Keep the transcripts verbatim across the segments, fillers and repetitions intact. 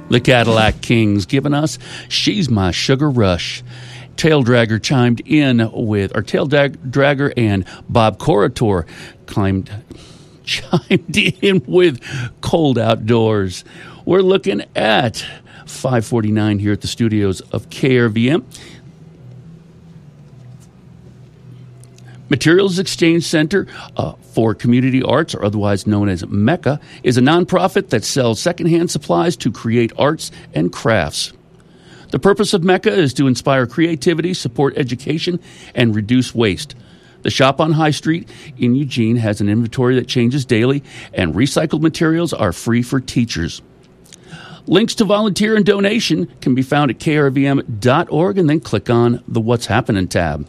The Cadillac Kings giving us She's My Sugar Rush. Tail Dragger chimed in with, or Tail Drag, Dragger and Bob Corritor climbed, chimed in with Cold Outdoors. We're looking at five forty-nine here at the studios of K R V M. Materials Exchange Center uh, for Community Arts, or otherwise known as MECCA, is a nonprofit that sells secondhand supplies to create arts and crafts. The purpose of MECCA is to inspire creativity, support education, and reduce waste. The shop on High Street in Eugene has an inventory that changes daily, and recycled materials are free for teachers. Links to volunteer and donation can be found at K R V M dot org, and then click on the What's Happening tab.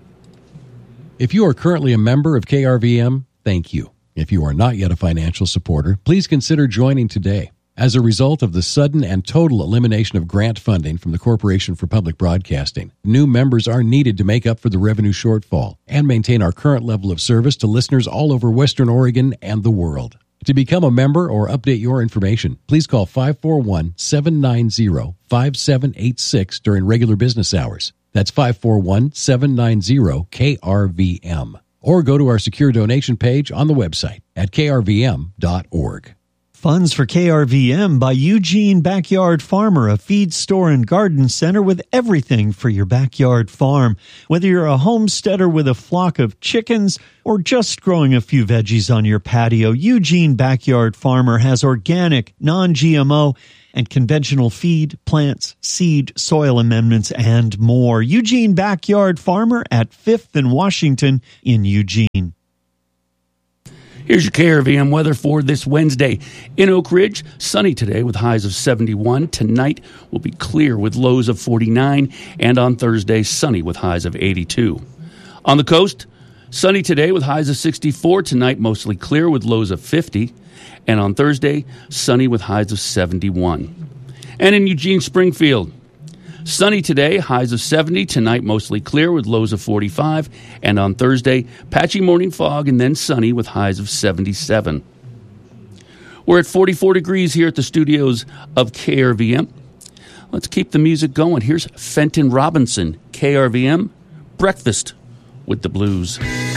If you are currently a member of K R V M, thank you. If you are not yet a financial supporter, please consider joining today. As a result of the sudden and total elimination of grant funding from the Corporation for Public Broadcasting, new members are needed to make up for the revenue shortfall and maintain our current level of service to listeners all over Western Oregon and the world. To become a member or update your information, please call five four one, seven nine zero, five seven eight six during regular business hours. That's five four one, seven nine zero, K R V M. Or go to our secure donation page on the website at K R V M dot org. Funds for K R V M by Eugene Backyard Farmer, a feed store and garden center with everything for your backyard farm. Whether you're a homesteader with a flock of chickens or just growing a few veggies on your patio, Eugene Backyard Farmer has organic, non-G M O, and conventional feed, plants, seed, soil amendments, and more. Eugene Backyard Farmer at fifth and Washington in Eugene. Here's your K R V M weather for this Wednesday. In Oak Ridge, sunny today with highs of seventy-one. Tonight will be clear with lows of forty-nine. And on Thursday, sunny with highs of eighty-two. On the coast, sunny today with highs of sixty-four. Tonight, mostly clear with lows of fifty. And on Thursday, sunny with highs of seventy-one. And in Eugene, Springfield, sunny today, highs of seventy. Tonight, mostly clear with lows of forty-five. And on Thursday, patchy morning fog and then sunny with highs of seventy-seven. We're at forty-four degrees here at the studios of K R V M. Let's keep the music going. Here's Fenton Robinson, K R V M, Breakfast with the Blues.